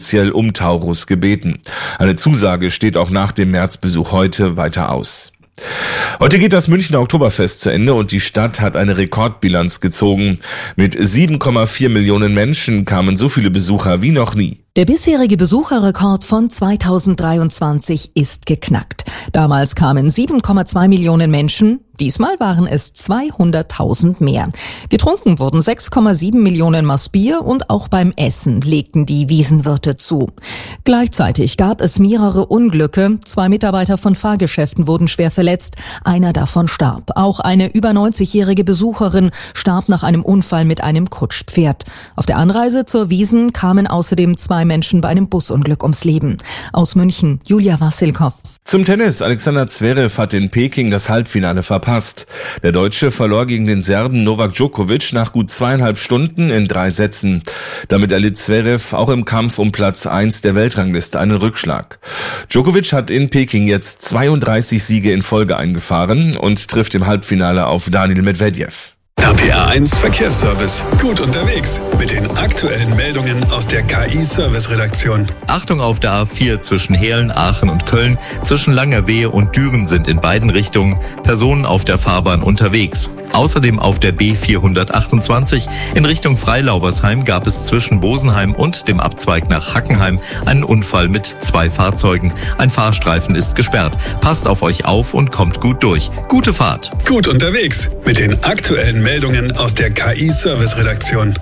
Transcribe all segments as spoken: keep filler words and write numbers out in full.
um Taurus gebeten. Eine Zusage steht auch nach dem Märzbesuch heute weiter aus. Heute geht das Münchner Oktoberfest zu Ende und die Stadt hat eine Rekordbilanz gezogen. Mit sieben Komma vier Millionen Menschen kamen so viele Besucher wie noch nie. Der bisherige Besucherrekord von zweitausenddreiundzwanzig ist geknackt. Damals kamen sieben Komma zwei Millionen Menschen, diesmal waren es zweihunderttausend mehr. Getrunken wurden sechs Komma sieben Millionen Maß Bier und auch beim Essen legten die Wiesenwirte zu. Gleichzeitig gab es mehrere Unglücke. Zwei Mitarbeiter von Fahrgeschäften wurden schwer verletzt, einer davon starb. Auch eine über neunzigjährige Besucherin starb nach einem Unfall mit einem Kutschpferd. Auf der Anreise zur Wiesn kamen außerdem zwei Menschen bei einem Busunglück ums Leben. Aus München, Julia Wassilkow. Zum Tennis. Alexander Zverev hat in Peking das Halbfinale verpasst. Der Deutsche verlor gegen den Serben Novak Djokovic nach gut zweieinhalb Stunden in drei Sätzen. Damit erlitt Zverev auch im Kampf um Platz eins der Weltrangliste einen Rückschlag. Djokovic hat in Peking jetzt zweiunddreißig Siege in Folge eingefahren und trifft im Halbfinale auf Daniil Medvedev. R P R eins Verkehrsservice. Gut unterwegs mit den aktuellen Meldungen aus der K I-Service-Redaktion. Achtung auf der A vier zwischen Heerlen, Aachen und Köln. Zwischen Langerwehe und Düren sind in beiden Richtungen Personen auf der Fahrbahn unterwegs. Außerdem auf der B vierhundertachtundzwanzig in Richtung Freilaubersheim gab es zwischen Bosenheim und dem Abzweig nach Hackenheim einen Unfall mit zwei Fahrzeugen. Ein Fahrstreifen ist gesperrt. Passt auf euch auf und kommt gut durch. Gute Fahrt. Gut unterwegs mit den aktuellen Meldungen aus der K I-Service-Redaktion.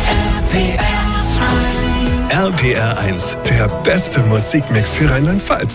R P R eins, der beste Musikmix für Rheinland-Pfalz.